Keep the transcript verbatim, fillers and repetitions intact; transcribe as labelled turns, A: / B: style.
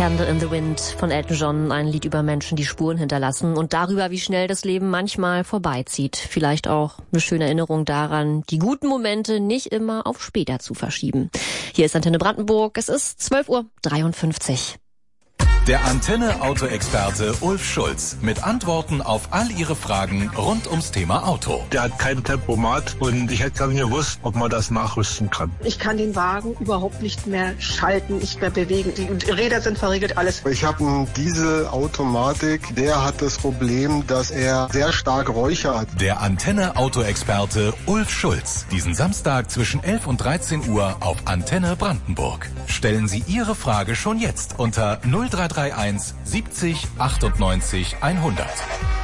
A: Candle in the Wind von Elton John, ein Lied über Menschen, die Spuren hinterlassen und darüber, wie schnell das Leben manchmal vorbeizieht. Vielleicht auch eine schöne Erinnerung daran, die guten Momente nicht immer auf später zu verschieben. Hier ist Antenne Brandenburg, es ist zwölf Uhr dreiundfünfzig.
B: Der Antenne-Auto-Experte Ulf Schulz mit Antworten auf all Ihre Fragen rund ums Thema Auto.
C: Der hat kein Tempomat und ich hätte gar nicht gewusst, ob man das nachrüsten kann.
D: Ich kann den Wagen überhaupt nicht mehr schalten, nicht mehr bewegen. Die Räder sind verriegelt, alles.
E: Ich habe einen Diesel-Automatik, der hat das Problem, dass er sehr stark räuchert.
B: Der Antenne-Auto-Experte Ulf Schulz. Diesen Samstag zwischen elf und dreizehn Uhr auf Antenne Brandenburg. Stellen Sie Ihre Frage schon jetzt unter null drei drei eins siebzig achtundneunzig hundert.